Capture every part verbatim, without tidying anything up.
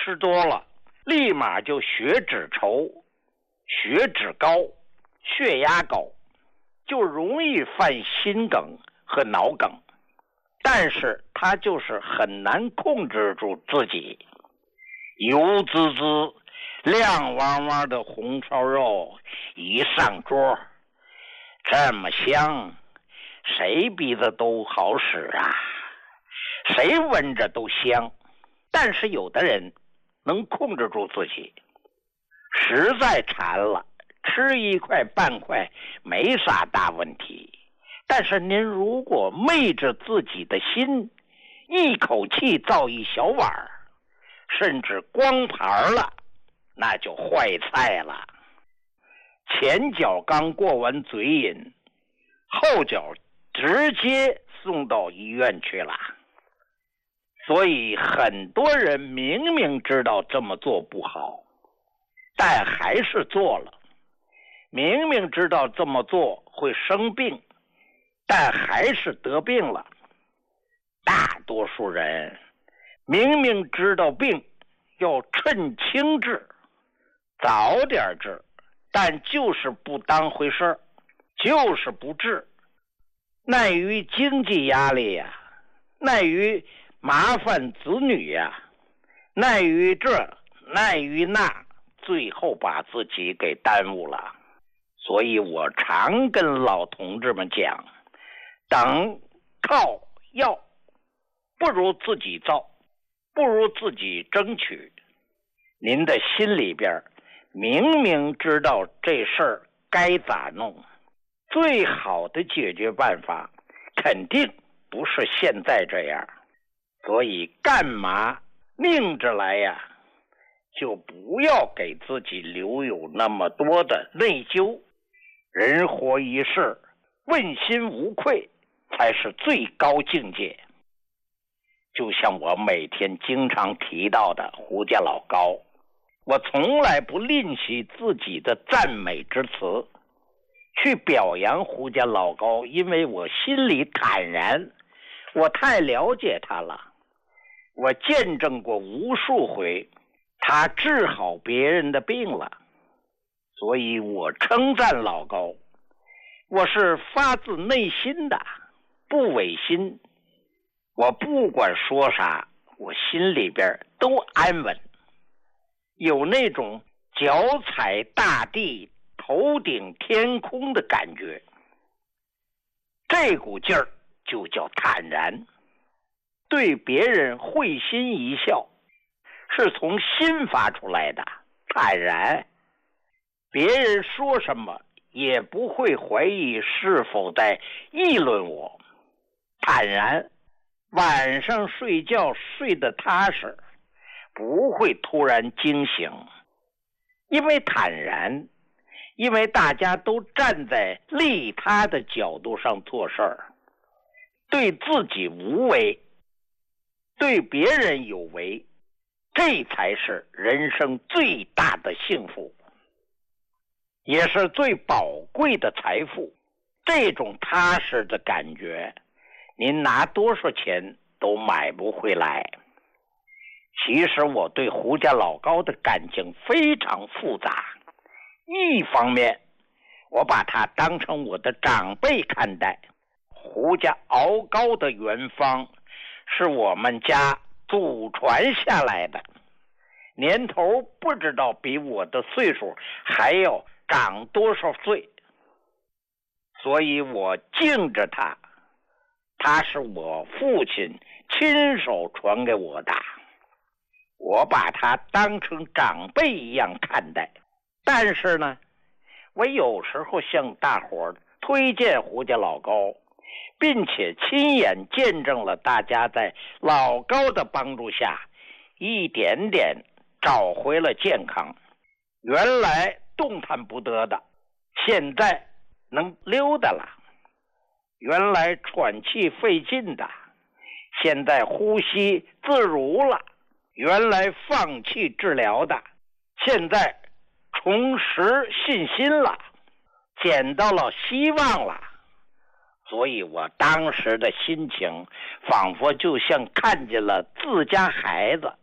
吃多了，立马就血脂稠、血脂高、血压高，就容易犯心梗和脑梗。但是他就是很难控制住自己，油滋滋、亮汪汪的红烧肉一上桌，这么香，谁鼻子都好使啊，谁闻着都香。但是有的人能控制住自己，实在馋了，吃一块半块没啥大问题。但是您如果昧着自己的心，一口气造一小碗，甚至光盘了，那就坏菜了。前脚刚过完嘴瘾，后脚直接送到医院去了。所以很多人明明知道这么做不好，但还是做了。明明知道这么做会生病，但还是得病了。大多数人明明知道病要趁轻治，早点治，但就是不当回事，就是不治。耐于经济压力呀、啊，耐于麻烦子女呀、啊，耐于这，耐于那，最后把自己给耽误了。所以我常跟老同志们讲，等靠要，不如自己造，不如自己争取。您的心里边明明知道这事儿该咋弄，最好的解决办法肯定不是现在这样。所以干嘛拧着来呀？就不要给自己留有那么多的内疚。人活一世，问心无愧才是最高境界。就像我每天经常提到的胡家老高，我从来不吝惜自己的赞美之词去表扬胡家老高，因为我心里坦然，我太了解他了。我见证过无数回他治好别人的病了，所以我称赞老高，我是发自内心的，不违心。我不管说啥，我心里边都安稳，有那种脚踩大地头顶天空的感觉。这股劲儿就叫坦然。对别人会心一笑，是从心发出来的坦然。别人说什么也不会怀疑是否在议论我，坦然。晚上睡觉睡得踏实，不会突然惊醒，因为坦然，因为大家都站在利他的角度上做事儿，对自己无为，对别人有为，这才是人生最大的幸福，也是最宝贵的财富。这种踏实的感觉，您拿多少钱都买不回来。其实我对胡家老高的感情非常复杂，一方面我把他当成我的长辈看待，胡家熬高的原方是我们家祖传下来的，年头不知道比我的岁数还要长多少岁，所以我敬着他，他是我父亲亲手传给我的，我把他当成长辈一样看待。但是呢，我有时候向大伙推荐胡家老高，并且亲眼见证了大家在老高的帮助下一点点找回了健康。原来动弹不得的，现在能溜达了；原来喘气费劲的，现在呼吸自如了；原来放弃治疗的，现在重拾信心了，捡到了希望了。所以我当时的心情仿佛就像看见了自家孩子，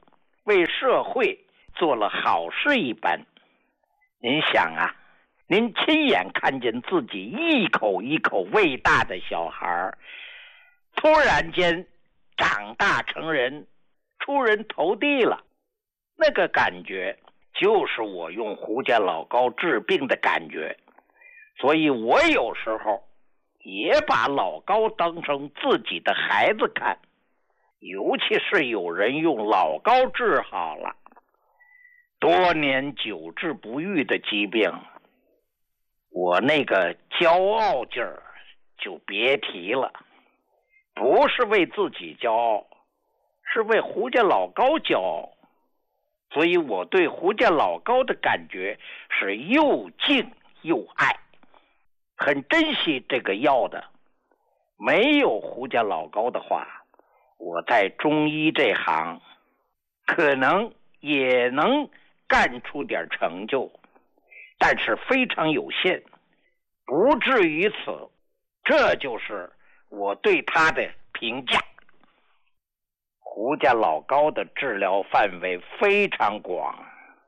为社会做了好事一般。您想啊，您亲眼看见自己一口一口喂大的小孩突然间长大成人，出人头地了，那个感觉就是我用胡家老高治病的感觉。所以我有时候也把老高当成自己的孩子看，尤其是有人用老高治好了多年久治不愈的疾病，我那个骄傲劲儿就别提了。不是为自己骄傲，是为胡家老高骄傲。所以我对胡家老高的感觉是又敬又爱，很珍惜这个药的。没有胡家老高的话，我在中医这行可能也能干出点成就，但是非常有限，不至于此。这就是我对他的评价。胡家老高的治疗范围非常广，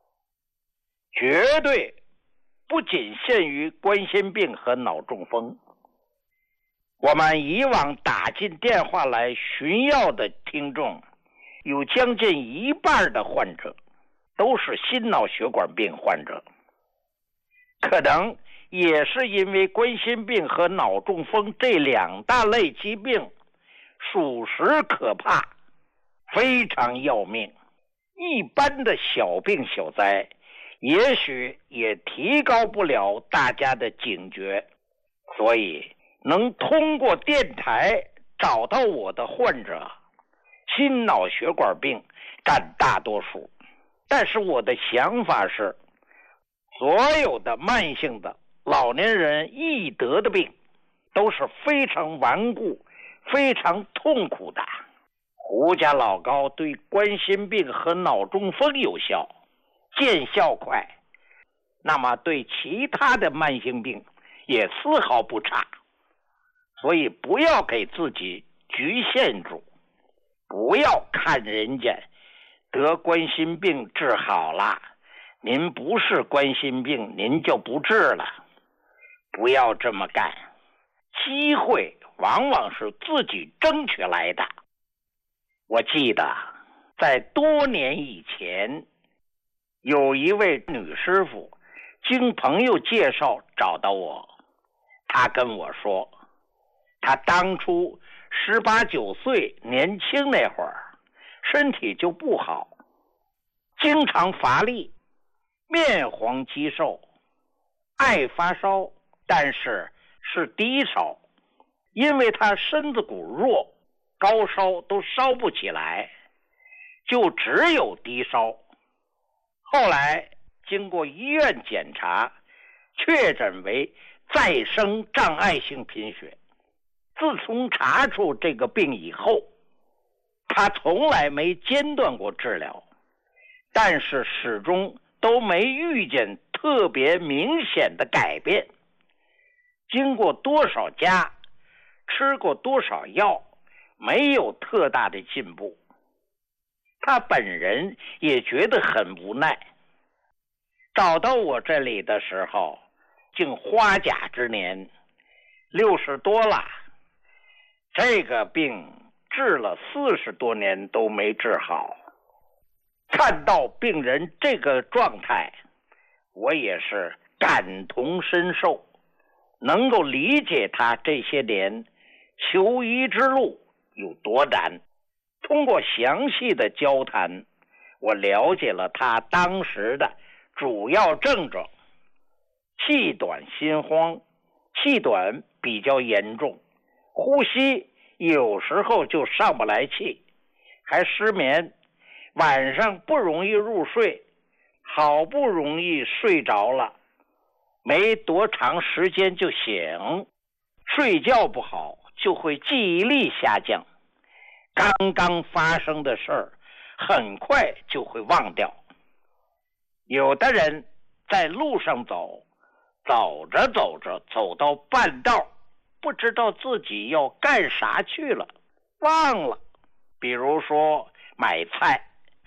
绝对不仅限于冠心病和脑中风。我们以往打进电话来寻药的听众，有将近一半的患者都是心脑血管病患者，可能也是因为冠心病和脑中风这两大类疾病属实可怕，非常要命。一般的小病小灾也许也提高不了大家的警觉，所以能通过电台找到我的患者，心脑血管病占大多数。但是我的想法是，所有的慢性的老年人易得的病都是非常顽固非常痛苦的。胡家老高对冠心病和脑中风有效，见效快，那么对其他的慢性病也丝毫不差。所以不要给自己局限住，不要看人家得冠心病治好了，您不是冠心病您就不治了，不要这么干。机会往往是自己争取来的。我记得在多年以前，有一位女师傅经朋友介绍找到我，她跟我说，她当初十八九岁年轻那会儿，身体就不好，经常乏力，面黄肌瘦，爱发烧，但是是低烧，因为她身子骨弱，高烧都烧不起来，就只有低烧。后来经过医院检查，确诊为再生障碍性贫血。自从查出这个病以后，他从来没间断过治疗，但是始终都没遇见特别明显的改变。经过多少家，吃过多少药，没有特大的进步。他本人也觉得很无奈。找到我这里的时候，竟花甲之年，六十多了，这个病治了四十多年都没治好。看到病人这个状态，我也是感同身受，能够理解他这些年求医之路有多难。通过详细的交谈，我了解了他当时的主要症状：气短心慌，气短比较严重，呼吸有时候就上不来气，还失眠，晚上不容易入睡，好不容易睡着了，没多长时间就醒，睡觉不好就会记忆力下降，刚刚发生的事儿很快就会忘掉。有的人在路上走，走着走着走到半道，不知道自己要干啥去了，忘了。比如说买菜，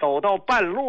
走到半路